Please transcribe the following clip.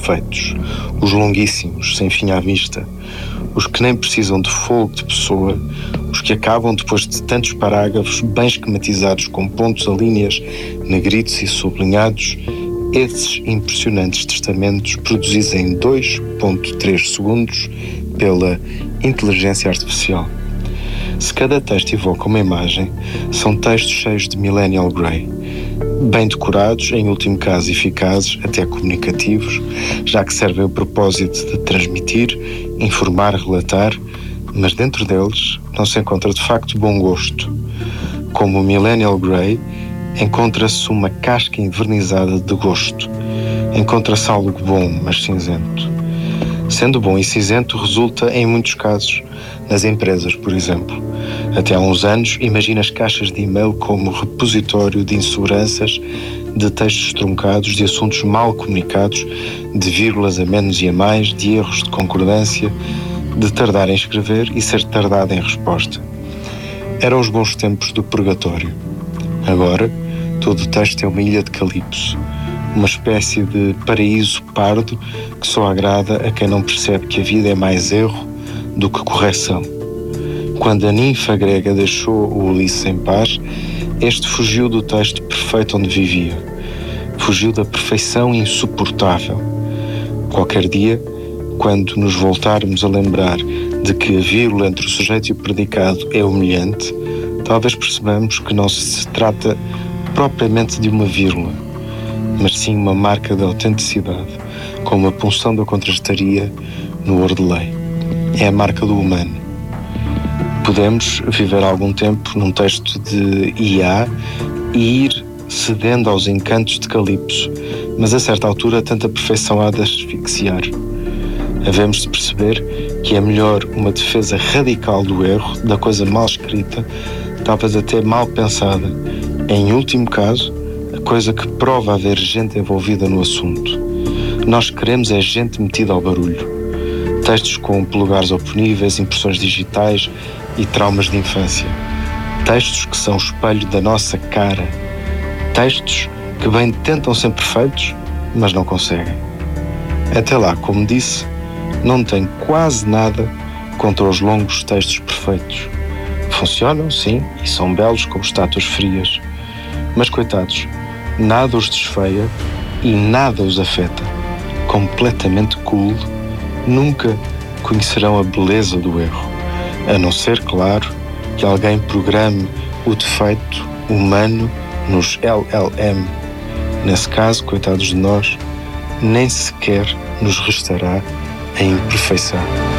perfeitos, os longuíssimos, sem fim à vista, os que nem precisam de fogo de pessoa, os que acabam depois de tantos parágrafos bem esquematizados com pontos a linhas, negritos e sublinhados, esses impressionantes testamentos produzidos em 2,3 segundos pela inteligência artificial. Se cada texto evoca uma imagem, são textos cheios de millennial grey, bem decorados, em último caso eficazes, até comunicativos, já que servem o propósito de transmitir, informar, relatar, mas dentro deles não se encontra de facto bom gosto. Como o millennial grey, encontra-se uma casca envernizada de gosto. Encontra-se algo bom, mas cinzento. Sendo bom e cinzento resulta, em muitos casos, nas empresas, por exemplo. Até há uns anos, imagina as caixas de e-mail como repositório de inseguranças, de textos truncados, de assuntos mal comunicados, de vírgulas a menos e a mais, de erros de concordância, de tardar em escrever e ser tardado em resposta. Eram os bons tempos do purgatório. Agora, todo o texto é uma ilha de Calipso, uma espécie de paraíso pardo que só agrada a quem não percebe que a vida é mais erro do que correção. Quando a ninfa grega deixou o Ulisses em paz, este fugiu do texto perfeito onde vivia. Fugiu da perfeição insuportável. Qualquer dia, quando nos voltarmos a lembrar de que a vírgula entre o sujeito e o predicado é humilhante, talvez percebamos que não se trata propriamente de uma vírgula, mas sim uma marca de autenticidade, como a punção da contrastaria no Ordelei. É a marca do humano. Podemos viver algum tempo num texto de IA e ir cedendo aos encantos de Calipso, mas a certa altura tanta perfeição há de asfixiar. Havemos de perceber que é melhor uma defesa radical do erro, da coisa mal escrita, talvez até mal pensada. Em último caso, a coisa que prova haver gente envolvida no assunto. Nós queremos é gente metida ao barulho. Textos com polegares oponíveis, impressões digitais e traumas de infância. Textos que são o espelho da nossa cara. Textos que bem tentam ser perfeitos, mas não conseguem. Até lá, como disse, não tenho quase nada contra os longos textos perfeitos. Funcionam, sim, e são belos como estátuas frias. Mas, coitados, nada os desfeia e nada os afeta. Completamente cool, nunca conhecerão a beleza do erro. A não ser, claro, que alguém programe o defeito humano nos LLM. Nesse caso, coitados de nós, nem sequer nos restará a imperfeição.